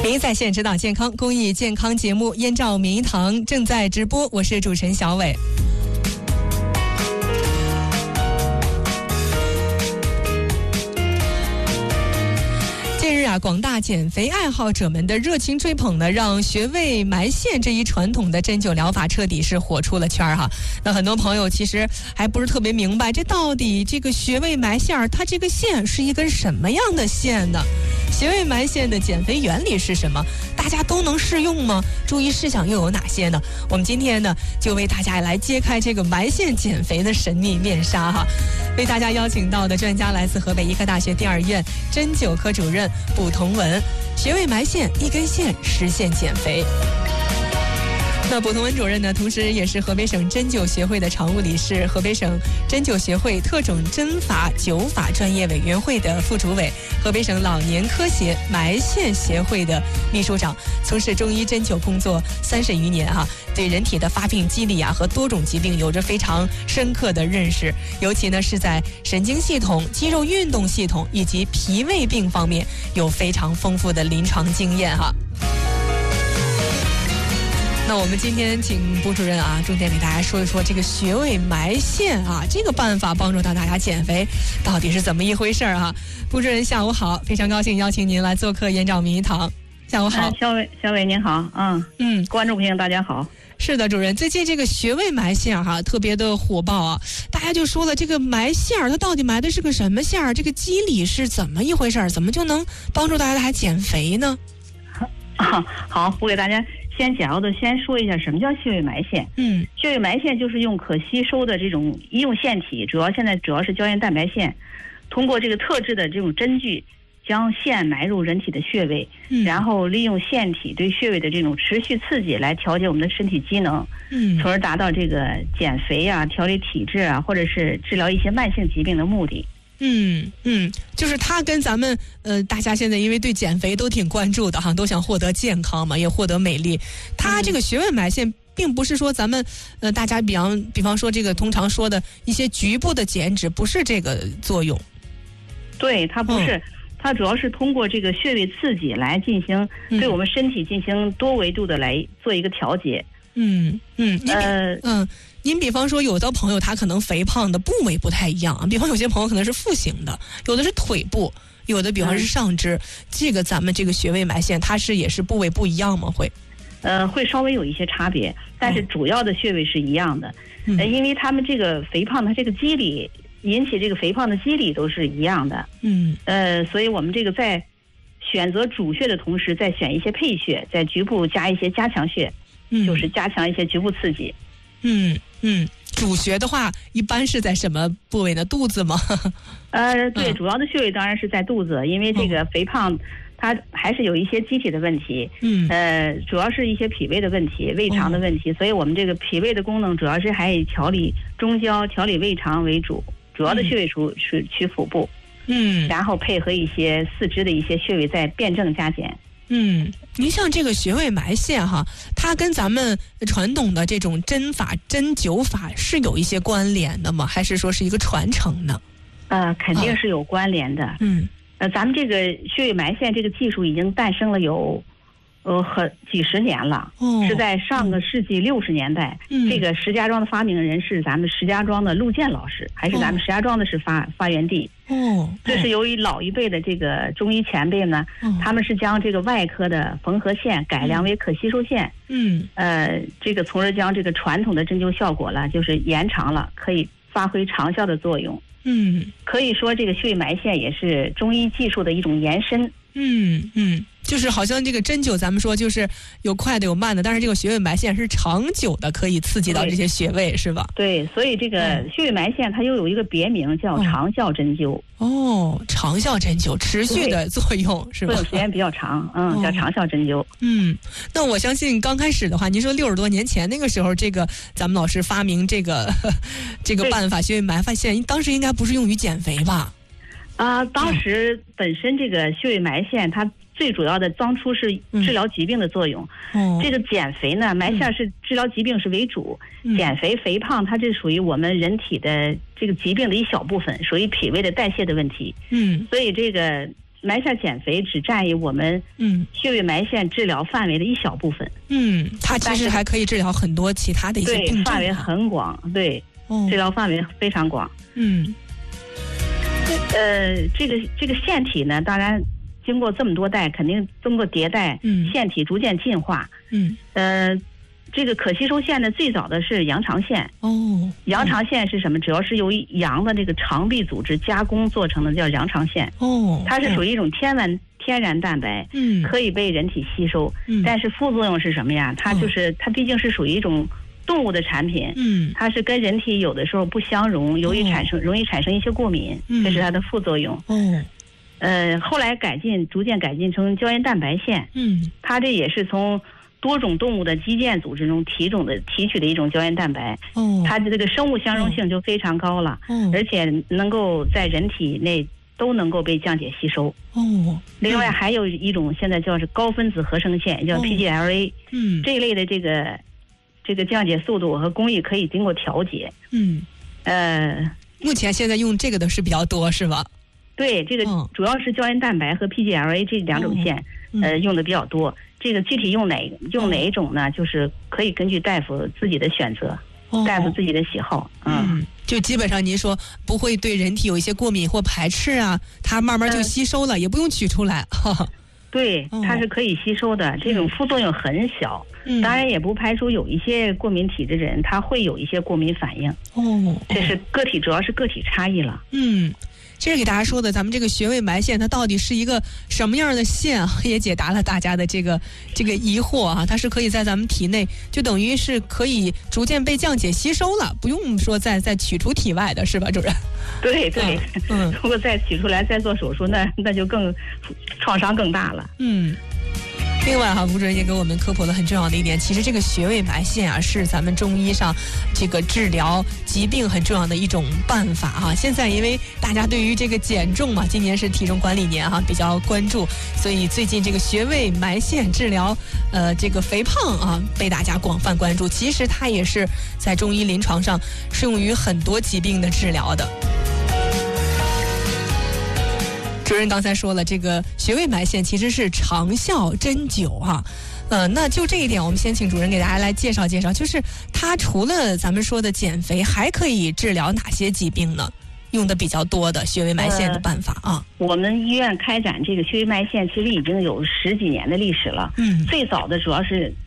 您在线指导健康公益健康节目《燕赵名医堂》正在直播，我是主持人小伟。近日啊，广大减肥爱好者们的热情追捧呢，让穴位埋线这一传统的针灸疗法彻底是火出了圈哈。那很多朋友其实还不是特别明白，这到底这个穴位埋线，它这个线是一根什么样的线呢？穴位埋线的减肥原理是什么？大家都能适用吗？注意事项又有哪些呢？我们今天呢，就为大家来揭开这个埋线减肥的神秘面纱哈。为大家邀请到的专家来自河北医科大学第二院针灸科主任卜同文，穴位埋线，一根线实现减肥。那卜同文主任呢，同时也是河北省针灸协会的常务理事，河北省针灸协会特种针法灸法专业委员会的副主委，河北省老年科协埋线协会的秘书长，从事中医针灸工作30余年哈，对人体的发病机理啊和多种疾病有着非常深刻的认识，尤其呢是在神经系统、肌肉运动系统以及脾胃病方面有非常丰富的临床经验哈。那我们今天请卜主任啊，重点给大家说一说这个穴位埋线啊，这个办法帮助到大家减肥到底是怎么一回事啊？卜主任下午好，非常高兴邀请您来做客燕赵名医堂。下午好， 小伟您好，观众朋友大家好。 是的，主任，最近这个穴位埋线哈特别的火爆啊，大家就说了，这个埋线它到底埋的是个什么线？这个机理是怎么一回事？怎么就能帮助大家来减肥呢？ 好，我给大家先说一下什么叫穴位埋线。穴位埋线就是用可吸收的这种医用线体，现在主要是胶原蛋白线，通过这个特制的这种针具，将线埋入人体的穴位，然后利用线体对穴位的这种持续刺激来调节我们的身体机能，从而达到这个减肥啊、调理体质啊，或者是治疗一些慢性疾病的目的。 就是它跟咱们大家现在因为对减肥都挺关注的哈，都想获得健康嘛，也获得美丽。它这个穴位埋线并不是说咱们大家比方说这个通常说的一些局部的减脂，不是这个作用。 对，它不是。它主要是通过这个穴位刺激来进行对我们身体进行多维度的来做一个调节。 您比方说有的朋友他可能肥胖的部位不太一样，比方有些朋友可能是腹型的，有的是腿部，有的比方是上肢，这个咱们这个穴位埋线它也是部位不一样吗？ 会稍微有一些差别，但是主要的穴位是一样的。因为他们这个肥胖它这个机理引起这个肥胖的机理都是一样的。所以我们这个在选择主穴的同时，再选一些配穴，在局部加一些加强穴，就是加强一些局部刺激。 主穴的话一般是在什么部位呢？肚子吗？ 对，主要的穴位当然是在肚子，因为这个肥胖它还是有一些机体的问题，主要是一些脾胃的问题、胃肠的问题，所以我们这个脾胃的功能主要是还以调理中焦、调理胃肠为主，主要的穴位是取腹部，然后配合一些四肢的一些穴位再辩证加减。 您像这个穴位埋线哈，它跟咱们传统的这种针法、针灸法是有一些关联的吗？还是说是一个传承呢？ 肯定是有关联的。咱们这个穴位埋线这个技术已经诞生了有几十年了，是在上个世纪60年代，这个石家庄的发明人是咱们石家庄的陆建老师，还是咱们石家庄的是发源地。这是由于老一辈的这个中医前辈呢，他们是将这个外科的缝合线改良为可吸收线，这个从而将这个传统的针灸效果了，就是延长了，可以发挥长效的作用。可以说这个穴位埋线也是中医技术的一种延伸。就是好像这个针灸咱们说就是有快的有慢的，但是这个穴位埋线是长久的，可以刺激到这些穴位，是吧？对，所以这个穴位埋线它又有一个别名叫长效针灸。 长效针灸，持续的作用是吧？ 作用时间比较长，叫长效针灸。 那我相信刚开始的话，您说60多年前那个时候，这个咱们老师发明这个办法，穴位埋线，当时应该不是用于减肥吧？ 当时本身这个穴位埋线它最主要的当初是治疗疾病的作用。这个减肥呢，埋线是治疗疾病是为主，减肥肥胖它这属于我们人体的这个疾病的一小部分，属于脾胃的代谢的问题。所以这个埋线减肥只占于我们穴位埋线治疗范围的一小部分。 它其实还可以治疗很多其他的一些病症， 对，范围很广，对，治疗范围非常广。这个腺体呢，当然经过这么多代，肯定经过迭代，腺体逐渐进化。这个可吸收腺呢，最早的是羊肠腺。羊肠腺是什么？主要是由羊的这个肠壁组织加工做成的，叫羊肠腺。它是属于一种天然蛋白，可以被人体吸收。但是副作用是什么呀？它毕竟是属于一种动物的产品，它是跟人体有的时候不相容，容易产生一些过敏，这是它的副作用。后来逐渐改进成胶原蛋白腺。它这也是从多种动物的肌腱组织中提取的一种胶原蛋白。它的这个生物相容性就非常高了，而且能够在人体内都能够被降解吸收。另外还有一种现在叫是高分子合成腺，叫 PGLA。这一类的这个降解速度和工艺可以经过调节。 目前现在用这个的是比较多，是吧？ 对，这个主要是胶原蛋白和 PGLA 这两种线，用的比较多。这个具体用哪一种呢？就是可以根据大夫自己的选择，大夫自己的喜好。 就基本上您说不会对人体有一些过敏或排斥啊，它慢慢就吸收了，也不用取出来。 对，它是可以吸收的，这种副作用很小。当然也不排除有一些过敏体质的人，他会有一些过敏反应。这是主要是个体差异了。 这是给大家说的，咱们这个穴位埋线它到底是一个什么样的线啊？也解答了大家的这个疑惑啊。它是可以在咱们体内，就等于是可以逐渐被降解吸收了，不用说再取出体外的，是吧，主任？ 对，如果再取出来再做手术，那就更创伤更大了。 另外吴主任也给我们科普了很重要的一点，其实这个穴位埋线啊，是咱们中医上这个治疗疾病很重要的一种办法现在因为大家对于这个减重嘛，今年是体重管理年比较关注，所以最近这个穴位埋线治疗这个肥胖被大家广泛关注。其实它也是在中医临床上适用于很多疾病的治疗的。主任刚才说了，这个穴位埋线其实是长效针灸那就这一点，我们先请主任给大家来介绍介绍，就是它除了咱们说的减肥，还可以治疗哪些疾病呢？用的比较多的穴位埋线的办法我们医院开展这个穴位埋线其实已经有10几年的历史了。最早的主要是